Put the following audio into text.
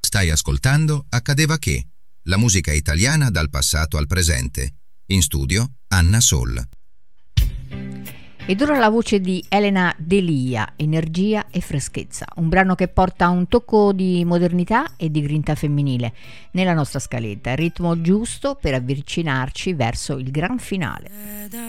Stai ascoltando Accadeva che, la musica italiana dal passato al presente. In studio Anna Soll. Ed ora la voce di Elena Delia, Energia e freschezza, un brano che porta un tocco di modernità e di grinta femminile nella nostra scaletta, il ritmo giusto per avvicinarci verso il gran finale.